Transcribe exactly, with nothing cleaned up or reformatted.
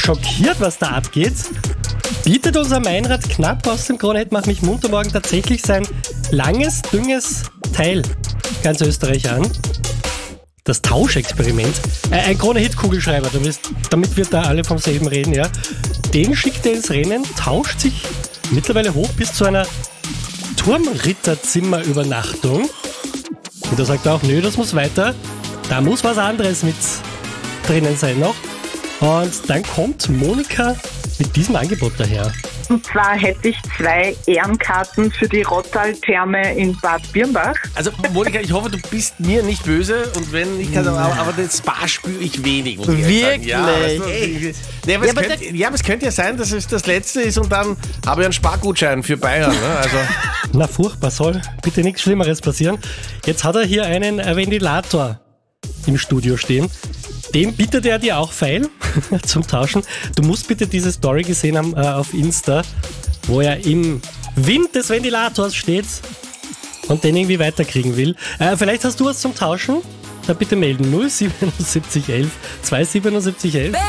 schockiert, was da abgeht. Bietet unser Meinrad Knapp aus dem Kronehit Mach mich munter morgen tatsächlich sein langes, dünges Teil ganz Österreich an. Das Tauschexperiment. Äh, ein Krone-Hit-Kugelschreiber, damit wir da alle vom selben reden, ja. Den schickt er ins Rennen, tauscht sich mittlerweile hoch bis zu einer Turmritterzimmerübernachtung. Und da sagt er auch, nö, das muss weiter. Da muss was anderes mit drinnen sein noch. Und dann kommt Monika mit diesem Angebot daher. Und zwar hätte ich zwei Ehrenkarten für die Rottal-Therme in Bad Birnbach. Also Monika, ich hoffe, du bist mir nicht böse und wenn ich kann, aber, aber den Spa spüre ich wenig. Muss ich Wirklich? Ja, weißt du, nee, aber, ja, es könnte, ja, aber es könnte ja sein, dass es das letzte ist und dann habe ich einen Spargutschein für Bayern. Ne? Also. Na furchtbar, soll bitte nichts Schlimmeres passieren. Jetzt hat er hier einen Ventilator im Studio stehen. Den bietet er dir auch feil zum Tauschen. Du musst bitte diese Story gesehen haben äh, auf Insta, wo er im Wind des Ventilators steht und den irgendwie weiterkriegen will. Äh, vielleicht hast du was zum Tauschen? Dann bitte melden null sieben sieben eins eins zwei sieben sieben eins.